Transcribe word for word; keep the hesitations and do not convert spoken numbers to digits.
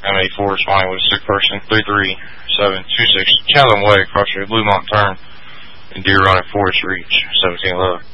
M A four responding with a sick person, three three seven two six Chatham Way, across your Blue Mountain Turn, in Deer Run at Forest Reach, seventeen eleven.